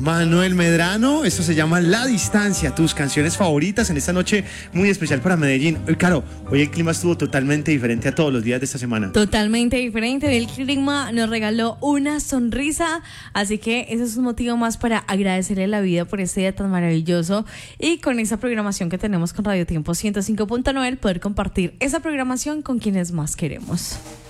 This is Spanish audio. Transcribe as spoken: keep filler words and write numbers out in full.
Manuel Medrano, esto se llama La Distancia, tus canciones favoritas en esta noche muy especial para Medellín. Claro, hoy el clima estuvo totalmente diferente a todos los días de esta semana. Totalmente diferente, el clima nos regaló una sonrisa, así que ese es un motivo más para agradecerle la vida por este día tan maravilloso y con esa programación que tenemos con Radio Tiempo ciento cinco punto nueve, poder compartir esa programación con quienes más queremos.